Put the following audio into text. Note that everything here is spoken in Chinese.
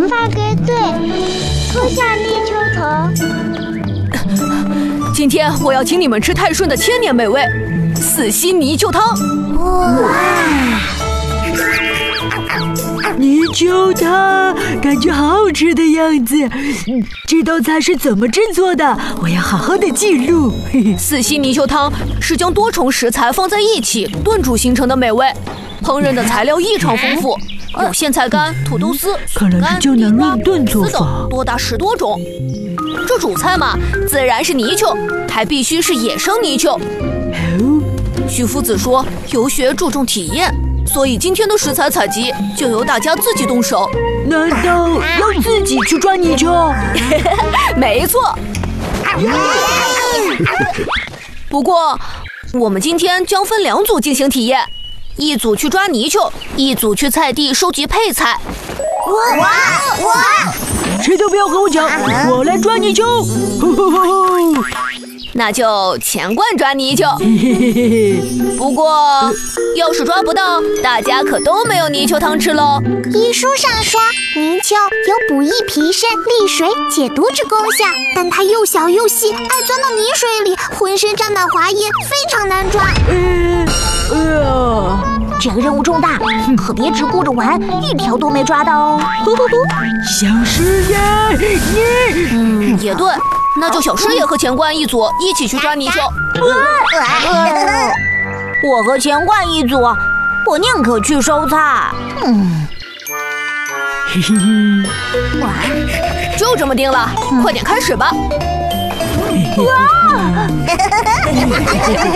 发给对，脱下泥鳅头。 今天我要请你们吃泰顺的千年美味——四稀泥鳅汤。 哇！泥鳅汤感觉好好吃的样子，这道菜是怎么制作的？我要好好的记录。 四稀泥鳅汤是将多重食材放在一起炖煮形成的美味，烹饪的材料异常丰富，有苋菜干、土豆丝、 看来是江南乱炖做法， 等多达10多种。这主菜嘛，自然是泥鳅，还必须是野生泥鳅。徐夫子说，游学注重体验。所以今天的食材采集就由大家自己动手。 难道要自己去抓泥鳅？ 没错。不过，我们今天将分2组进行体验，一组去抓泥鳅，一组去菜地收集配菜。 我， 谁都不要和我抢，我来抓泥鳅！ 那就钱罐抓泥鳅。不过，要是抓不到，大家可都没有泥鳅汤吃喽。 医书上说，泥鳅有补益脾肾、利水、解毒之功效，但它又小又细，爱钻到泥水里，浑身沾满滑液，非常难抓。 这个任务重大，可别只顾着玩，一条都没抓到哦。 小师爷， 也对，那就小师爷和钱罐一组，一起去抓泥鳅。 我和钱罐一组，我宁可去收菜。 就这么定了，快点开始吧。